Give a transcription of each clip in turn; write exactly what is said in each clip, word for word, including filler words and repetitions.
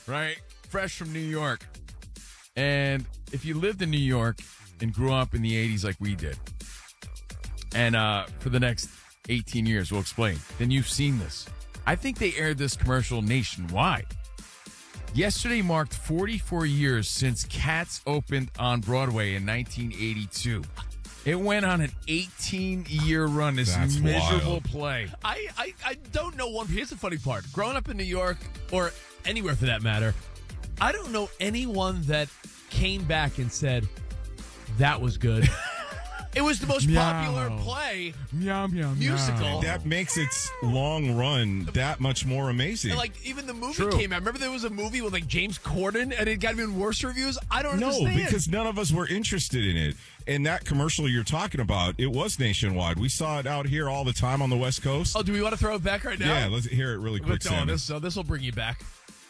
right? Fresh from New York. And if you lived in New York and grew up in the eighties like we did, and uh, for the next eighteen years, we'll explain, then you've seen this. I think they aired this commercial nationwide. Yesterday marked forty-four years since Cats opened on Broadway in nineteen eighty-two. It went on an eighteen-year run, this That's miserable wild. play. I, I, I don't know one. Here's the funny part. Growing up in New York, or anywhere for that matter, I don't know anyone that came back and said, that was good. It was the most Meow. popular play. Meow, meow, Musical. That makes its long run that much more amazing. And, like, even the movie True. came out. Remember there was a movie with, like, James Corden, and it got even worse reviews? I don't no, understand. because none of us were interested in it. And that commercial you're talking about, it was nationwide. We saw it out here all the time on the West Coast. Oh, do we want to throw it back right now? Yeah, let's hear it really quick, Let's go. Sammy. This, so this will bring you back.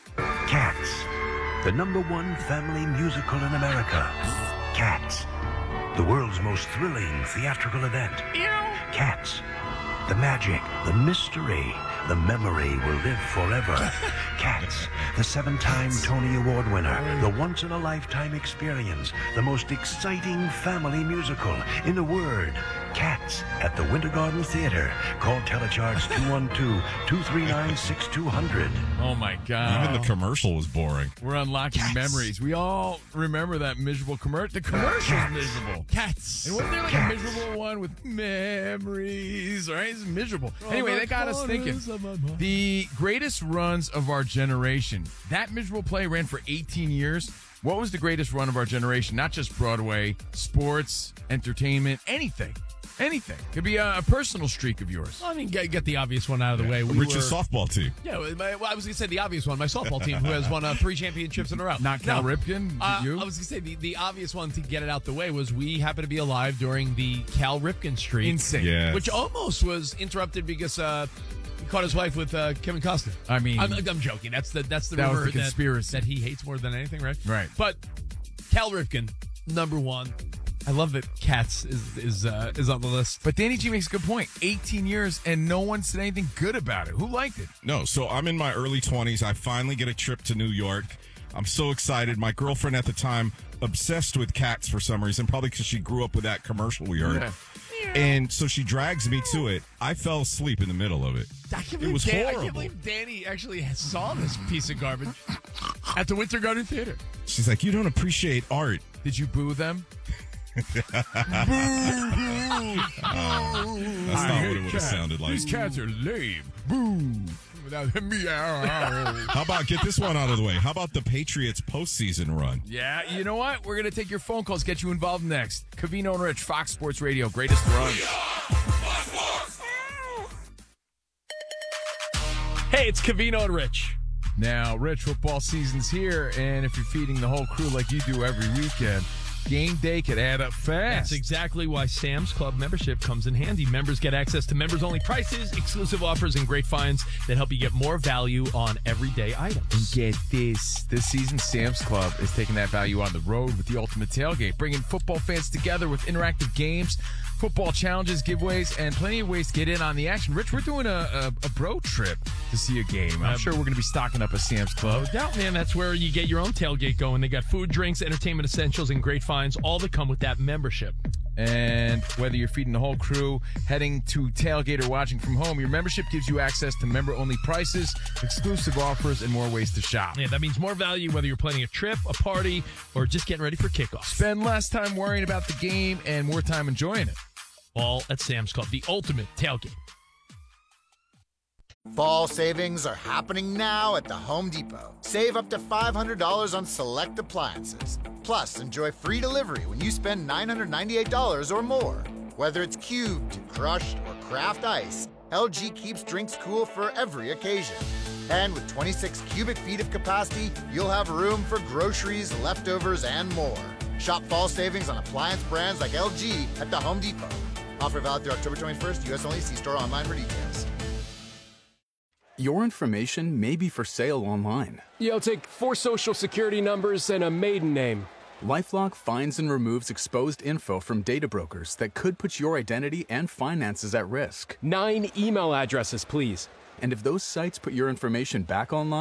Cats, the number one family musical in America. Cats, the world's most thrilling theatrical event. Cats, the magic, the mystery, the memory will live forever. Cats, the seven-time Tony Award winner, the once-in-a-lifetime experience, the most exciting family musical. In a word, Cats at the Winter Garden Theater. Call Telecharge two one two, two three nine, six two zero zero. Oh, my God. Even the commercial was boring. We're unlocking Cats. memories. We all remember that miserable commercial. The commercial's Cats. miserable. Cats. And wasn't there like Cats. a miserable one with memories? Right? It's miserable. Anyway, that got us thinking. The greatest runs of our generation. That miserable play ran for eighteen years. What was the greatest run of our generation? Not just Broadway, sports, entertainment, anything. Anything. Could be a, a personal streak of yours. Well, I mean, get, get the obvious one out of the way. We Rich's were, softball team. Yeah, well, my, well, I was going to say the obvious one. My softball team, who has won uh, three championships in a row. Not Cal No. Ripken? Uh, you? I was going to say the, the obvious one to get it out the way was we happened to be alive during the Cal Ripken streak. Insane. Yeah. Which almost was interrupted because uh, he caught his wife with uh, Kevin Costner. I mean, I'm, I'm joking. That's the that's the That was rumor the conspiracy. That, that he hates more than anything, right? Right. But Cal Ripken, number one. I love that Cats is is uh, is on the list. But Danny G makes a good point. eighteen years and no one said anything good about it. Who liked it? No, so I'm in my early twenties. I finally get a trip to New York. I'm so excited. My girlfriend at the time, obsessed with Cats for some reason, probably because she grew up with that commercial we heard. Yeah. And so she drags me to it. I fell asleep in the middle of it. I can't It believe was Dan- I horrible. can't believe Danny actually saw this piece of garbage at the Winter Garden Theater. She's like, you don't appreciate art. Did you boo them? That's not what it would have sounded like. These cats are lame. Boo. Without meow. How about, get this one out of the way. How about the Patriots postseason run? Yeah, you know what? We're going to take your phone calls, get you involved next. Covino and Rich, Fox Sports Radio, greatest run. Hey, it's Covino and Rich. Now, Rich, football season's here, and if you're feeding the whole crew like you do every weekend, game day could add up fast. That's exactly why Sam's Club membership comes in handy. Members get access to members-only prices, exclusive offers, and great finds that help you get more value on everyday items. And get this. This season, Sam's Club is taking that value on the road with the ultimate tailgate, bringing football fans together with interactive games, football challenges, giveaways, and plenty of ways to get in on the action. Rich, we're doing a, a, a bro trip to see a game. I'm Um, sure we're going to be stocking up a Sam's Club. No doubt, man. That's where you get your own tailgate going. They got food, drinks, entertainment essentials, and great finds, all that come with that membership. And whether you're feeding the whole crew, heading to tailgate, or watching from home, your membership gives you access to member-only prices, exclusive offers, and more ways to shop. Yeah, that means more value whether you're planning a trip, a party, or just getting ready for kickoff. Spend less time worrying about the game and more time enjoying it. All at Sam's Club, the ultimate tailgate. Fall savings are happening now at the Home Depot. Save up to five hundred dollars on select appliances. Plus, enjoy free delivery when you spend nine hundred ninety-eight dollars or more. Whether it's cubed, crushed, or craft ice, L G keeps drinks cool for every occasion. And with twenty-six cubic feet of capacity, you'll have room for groceries, leftovers, and more. Shop fall savings on appliance brands like L G at the Home Depot. Offer valid through October twenty-first, U S only. See store online for details. Your information may be for sale online. You'll take four social security numbers and a maiden name. LifeLock finds and removes exposed info from data brokers that could put your identity and finances at risk. Nine email addresses, please. And if those sites put your information back online,